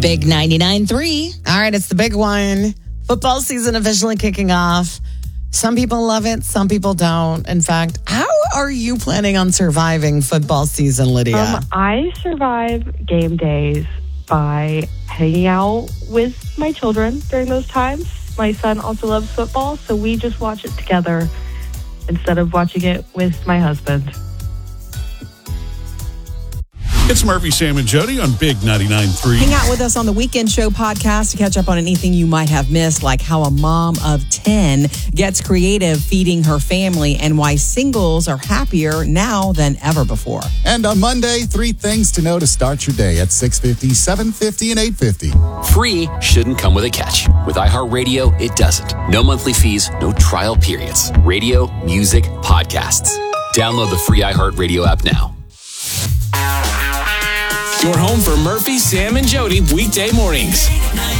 Big 99.3. All right, it's the big one. Football season officially kicking off. Some people love it, some people don't. In fact, how are you planning on surviving football season, Lydia? I survive game days by hanging out with my children during those times. My son also loves football, so we just watch it together instead of watching it with my husband. It's Murphy, Sam, and Jody on Big 99.3. Hang out with us on the Weekend Show podcast to catch up on anything you might have missed, like how a mom of 10 gets creative feeding her family and why singles are happier now than ever before. And on Monday, 3 things to know to start your day at 6:50, 7:50, and 8:50. Free shouldn't come with a catch. With iHeartRadio, it doesn't. No monthly fees, no trial periods. Radio, music, podcasts. Download the free iHeartRadio app now. Your home for Murphy, Sam, and Jody weekday mornings.